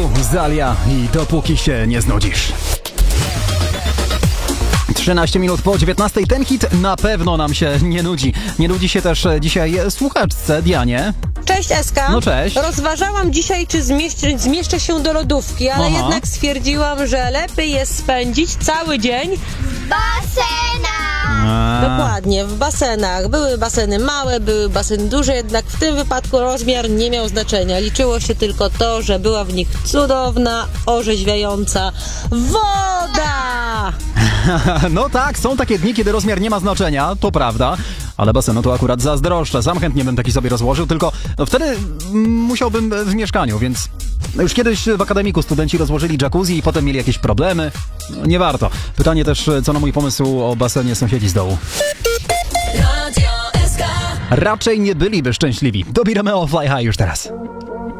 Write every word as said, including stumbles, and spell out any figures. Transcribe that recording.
Tu Zalia i dopóki się nie znudzisz. trzynaście minut po dziewiętnastej. Ten hit na pewno nam się nie nudzi. Nie nudzi się też dzisiaj słuchaczce Dianie. Cześć Eska. No cześć. Rozważałam dzisiaj, czy zmieszczę, zmieszczę się do lodówki, ale Aha. jednak stwierdziłam, że lepiej jest spędzić cały dzień Basenach! A, dokładnie w basenach. Były baseny małe, były baseny duże, jednak w tym wypadku rozmiar nie miał znaczenia. Liczyło się tylko to, że była w nich cudowna, orzeźwiająca woda! no tak, są takie dni, kiedy rozmiar nie ma znaczenia, to prawda, ale basenu to akurat zazdroszczę. Sam chętnie bym taki sobie rozłożył, tylko no, wtedy mm, musiałbym w mieszkaniu, więc już kiedyś w akademiku studenci rozłożyli jacuzzi i potem mieli jakieś problemy. No, nie warto. Pytanie też, co na mój pomysł o basenie sąsiedzi z dołu. Raczej nie byliby szczęśliwi. Dobij Romeo Fly High już teraz.